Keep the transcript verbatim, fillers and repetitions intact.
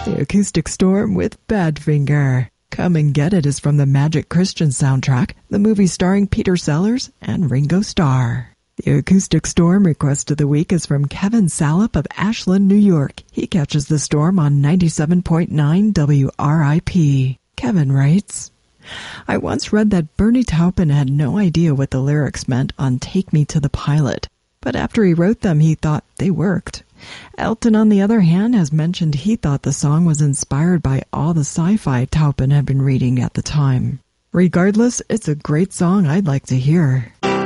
The Acoustic Storm with Badfinger. Come and Get It is from the Magic Christian soundtrack, the movie starring Peter Sellers and Ringo Starr. The Acoustic Storm request of the week is from Kevin Salop of Ashland, New York. He catches the storm on ninety-seven point nine W R I P. Kevin writes, I once read that Bernie Taupin had no idea what the lyrics meant on Take Me to the Pilot, but after he wrote them, he thought they worked. Elton, on the other hand, has mentioned he thought the song was inspired by all the sci-fi Taupin had been reading at the time. Regardless, it's a great song I'd like to hear.